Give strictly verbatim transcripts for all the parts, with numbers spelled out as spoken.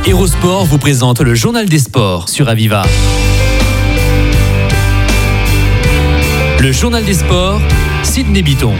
Hérosport vous présente le journal des sports sur Aviva. Le journal des sports, Sidney Bitton.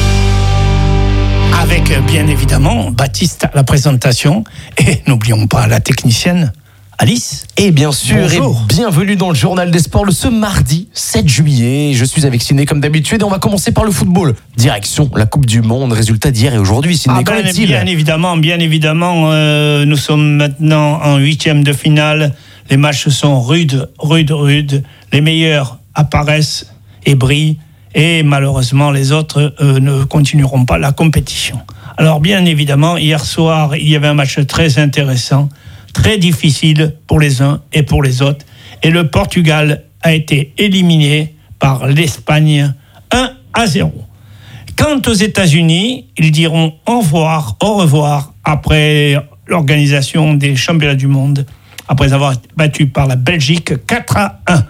Avec bien évidemment Baptiste à la présentation et n'oublions pas la technicienne Alice. Et bien sûr, Bonjour. et bienvenue dans le journal des sports le ce mardi sept juillet. Je suis avec Sidney comme d'habitude et on va commencer par le football. Direction la Coupe du Monde, résultat d'hier et aujourd'hui. Sidney, Ah qu'en ben, est-il ? bien évidemment, bien évidemment, euh, nous sommes maintenant en huitième de finale. Les matchs sont rudes, rudes, rudes. Les meilleurs apparaissent et brillent. Et malheureusement, les autres euh, ne continueront pas la compétition. Alors bien évidemment, hier soir, il y avait un match très intéressant, très difficile pour les uns et pour les autres. Et le Portugal a été éliminé par l'Espagne un à zéro. Quant aux États-Unis, ils diront au revoir, au revoir après l'organisation des championnats du monde, après avoir été battus par la Belgique quatre à un.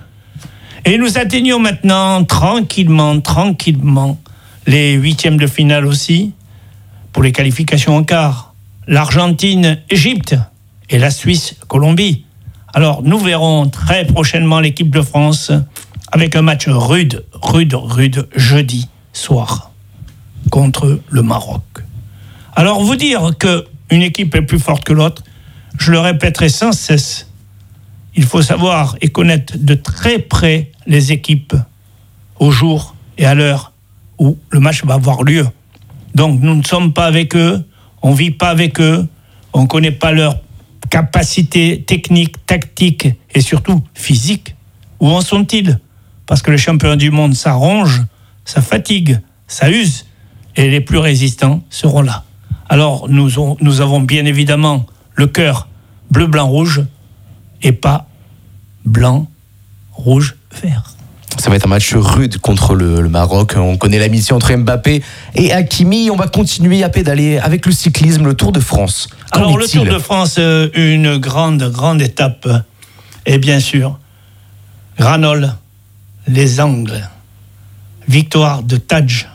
Et nous atteignons maintenant tranquillement, tranquillement les huitièmes de finale aussi, pour les qualifications en quart. L'Argentine, Égypte et la Suisse, Colombie. Alors nous verrons très prochainement l'équipe de France avec un match rude, rude, rude, jeudi soir contre le Maroc. Alors vous dire qu'une équipe est plus forte que l'autre, je le répéterai sans cesse. Il faut savoir et connaître de très près les équipes au jour et à l'heure où le match va avoir lieu. Donc nous ne sommes pas avec eux, on ne vit pas avec eux, on ne connaît pas leur capacité technique, tactique et surtout physique. Où en sont-ils ? Parce que les champions du monde, ça ronge, ça fatigue, ça use et les plus résistants seront là. Alors nous, on, nous avons bien évidemment le cœur bleu, blanc, rouge et pas blanc, rouge, vert. Ça va être un match rude contre le, le Maroc. On connaît l'amitié entre Mbappé et Hakimi. On va continuer à pédaler avec le cyclisme, le Tour de France. Qu'en Alors est-il ? le Tour de France, une grande, grande étape. Et bien sûr, Granolle, les Angles, victoire de Tadej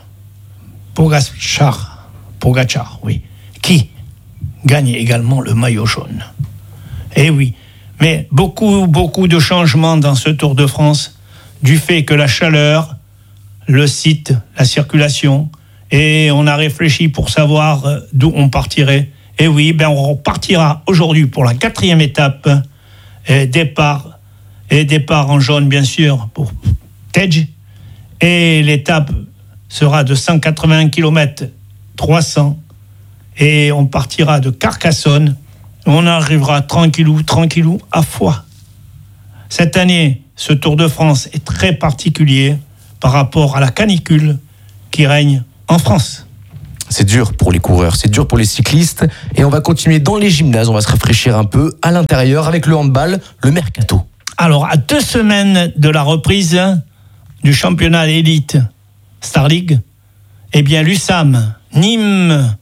Pogačar, Pogačar, oui, qui gagne également le maillot jaune. Eh oui, mais beaucoup, beaucoup de changements dans ce Tour de France, du fait que la chaleur, le site, la circulation, et on a réfléchi pour savoir d'où on partirait. Et oui, ben on partira aujourd'hui pour la quatrième étape, et départ, et départ en jaune bien sûr pour Tadej, et l'étape sera de cent quatre-vingts kilomètres, trois cents, et on partira de Carcassonne, on arrivera tranquillou, tranquillou à Foix. Cette année, ce Tour de France est très particulier par rapport à la canicule qui règne en France. C'est dur pour les coureurs, c'est dur pour les cyclistes. Et on va continuer dans les gymnases, on va se rafraîchir un peu à l'intérieur avec le handball, le mercato. Alors, à deux semaines de la reprise du championnat élite Star League, eh bien l'U S A M Nîmes